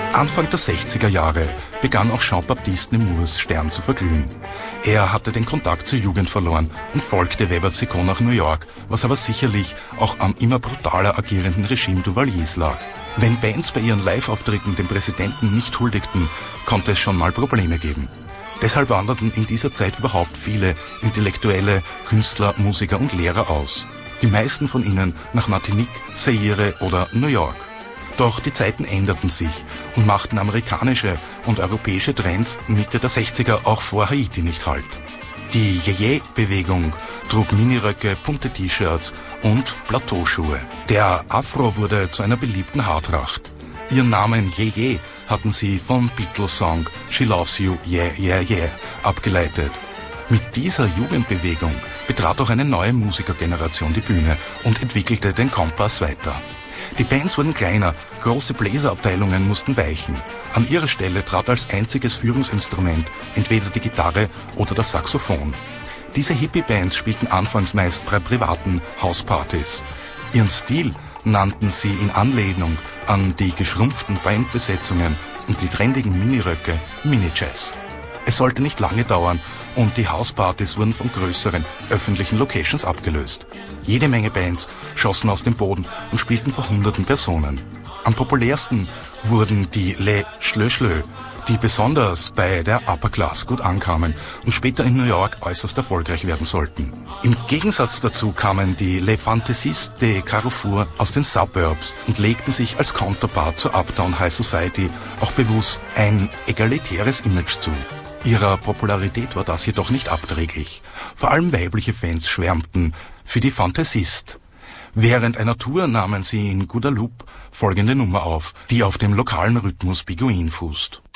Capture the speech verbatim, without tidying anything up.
Anfang der sechziger Jahre begann auch Jean-Baptiste Nemours Stern zu verglühen. Er hatte den Kontakt zur Jugend verloren und folgte Weber-Zicot nach New York, was aber sicherlich auch am immer brutaler agierenden Regime Duvaliers lag. Wenn Bands bei ihren Live-Auftritten dem Präsidenten nicht huldigten, konnte es schon mal Probleme geben. Deshalb wanderten in dieser Zeit überhaupt viele Intellektuelle, Künstler, Musiker und Lehrer aus. Die meisten von ihnen nach Martinique, Zaire oder New York. Doch die Zeiten änderten sich und machten amerikanische und europäische Trends Mitte der sechziger auch vor Haiti nicht halt. Die Yeye-Bewegung trug Miniröcke, bunte T-Shirts und Plateauschuhe. Der Afro wurde zu einer beliebten Haartracht. Ihren Namen Yeye hatten sie vom Beatles-Song She Loves You, Yeah, Yeah, Yeah abgeleitet. Mit dieser Jugendbewegung betrat auch eine neue Musikergeneration die Bühne und entwickelte den Kompass weiter. Die Bands wurden kleiner, große Bläserabteilungen mussten weichen. An ihrer Stelle trat als einziges Führungsinstrument entweder die Gitarre oder das Saxophon. Diese Hippie-Bands spielten anfangs meist bei privaten Hauspartys. Ihren Stil nannten sie in Anlehnung an die geschrumpften Bandbesetzungen und die trendigen Miniröcke Mini-Jazz. Es sollte nicht lange dauern und die Hauspartys wurden von größeren öffentlichen Locations abgelöst. Jede Menge Bands schossen aus dem Boden und spielten vor hunderten Personen. Am populärsten wurden die Les Schlö-Schlö, die besonders bei der Upper Class gut ankamen und später in New York äußerst erfolgreich werden sollten. Im Gegensatz dazu kamen die Les Fantaisistes de Carrefour aus den Suburbs und legten sich als Counterpart zur Uptown High Society auch bewusst ein egalitäres Image zu. Ihrer Popularität war das jedoch nicht abträglich. Vor allem weibliche Fans schwärmten für die Fantaisistes. Während einer Tour nahmen sie in Guadeloupe folgende Nummer auf, die auf dem lokalen Rhythmus Beguine fußt.